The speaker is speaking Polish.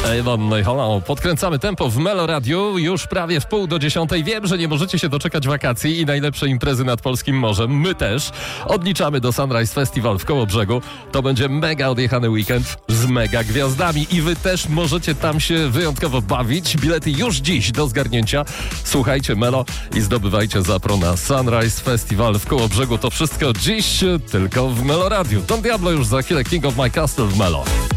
Avon, no i hola, podkręcamy tempo w Melo Radiu już prawie w 9:30. Wiem, że nie możecie się doczekać wakacji i najlepszej imprezy nad polskim morzem. My też odliczamy do Sunrise Festival w Kołobrzegu. To będzie mega odjechany weekend z mega gwiazdami i wy też możecie tam się wyjątkowo bawić. Bilety już dziś do zgarnięcia. Słuchajcie Melo i zdobywajcie zapro na Sunrise Festival w Kołobrzegu. To wszystko dziś tylko w Melo Radiu. Don Diablo już za chwilę, King of My Castle w Melo.